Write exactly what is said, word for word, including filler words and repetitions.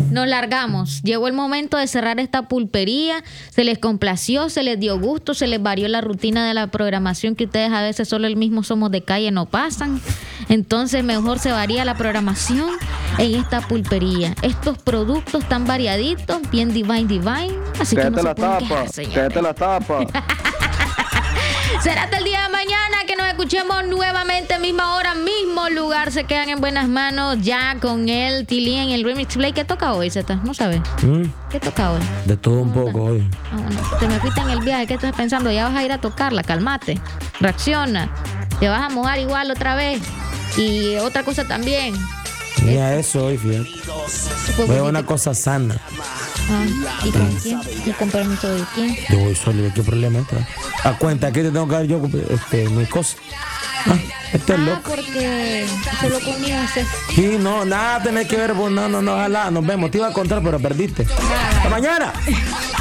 nos largamos. Llegó el momento de cerrar esta pulpería. Se les complació, se les dio gusto, se les varió la rutina de la programación que ustedes a veces solo el mismo Somos de Calle no pasan. Entonces mejor se varía la programación en esta pulpería. Estos productos tan variaditos, bien divine, divine. Así que no se pueden quejar, señores. Cállate la tapa. Será hasta el día de mañana que nos escuchemos nuevamente, misma hora, mismo lugar. Se quedan en buenas manos ya con el Tilly en el Remix Play. ¿Qué toca hoy, Zeta? No sabes. ¿Mm? ¿Qué toca hoy? De todo un poco hoy. Ah, bueno. Te me fuiste en el viaje. ¿Qué estás pensando? Ya vas a ir a tocarla. Calmate. Reacciona. Te vas a mojar igual otra vez. Y otra cosa también. Mira eso hoy, fíjate. Voy a una cosa sana. Ah, ¿y con quién? ¿Y con permiso de quién? Yo voy solo, ¿qué problema está? A cuenta que te tengo que dar yo este, mis cosas. Ah, este es Ah, loco. porque solo conmigo haces. Sí, no, nada tenés que ver vos. No, no, no, ojalá. Nos vemos. Te iba a contar, pero perdiste. Hasta mañana.